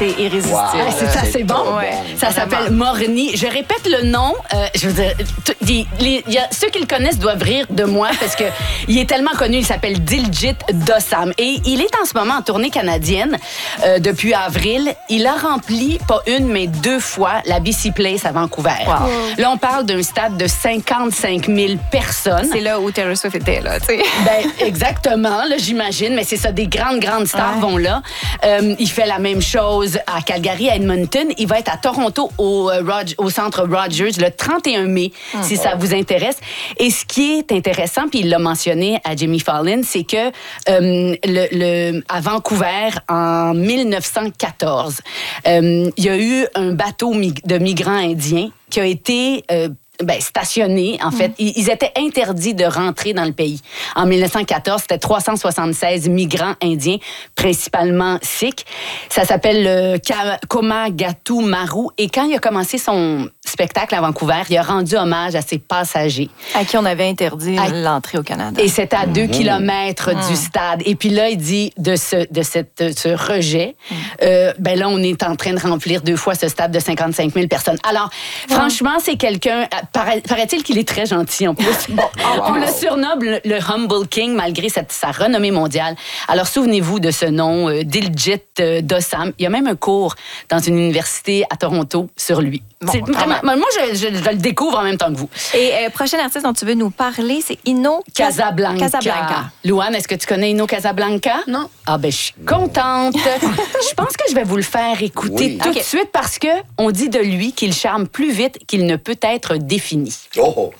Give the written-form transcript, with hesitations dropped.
c'est irrésistible. Wow. C'est bon. Ouais. Ça s'appelle Morni. Je répète le nom. Je veux dire, ceux qui le connaissent doivent rire de moi parce que il est tellement connu. Il s'appelle Diljit Dosanjh et il est en ce moment en tournée canadienne depuis avril. Il a rempli pas une mais 2 fois la BC Place à Vancouver. Wow. Là, on parle d'un stade de 55 000 personnes. C'est là où Taylor Swift était, là, tu sais. Ben, exactement, là, j'imagine, mais c'est ça, des grandes stars vont là. Il fait la même chose à Calgary, à Edmonton. Il va être à Toronto au centre Rogers le 31 mai, si ça vous intéresse. Et ce qui est intéressant, puis il l'a mentionné à Jimmy Fallon, c'est que à Vancouver, en 1914, il y a eu un bateau de migrants indiens qui a été stationnés, en fait. Ils étaient interdits de rentrer dans le pays. En 1914, c'était 376 migrants indiens, principalement sikhs. Ça s'appelle le Komagatu Maru. Et quand il a commencé son spectacle à Vancouver, il a rendu hommage à ses passagers. À qui on avait interdit l'entrée au Canada. Et c'était à 2 kilomètres du stade. Et puis là, il dit de ce rejet, là, on est en train de remplir 2 fois ce stade de 55 000 personnes. Alors, franchement, c'est quelqu'un... Paraît-il qu'il est très gentil, en plus. On le surnomme le Humble King, malgré sa renommée mondiale. Alors, souvenez-vous de ce nom, Diljit Dosanjh. Il y a même un cours dans une université à Toronto sur lui. Vraiment, moi, je le découvre en même temps que vous. Et prochain artiste dont tu veux nous parler, c'est Ino Casablanca. Louane, est-ce que tu connais Ino Casablanca? Non. Ah ben, je suis contente. Je pense que je vais vous le faire écouter tout de suite parce que on dit de lui qu'il charme plus vite qu'il ne peut être défini. Oh!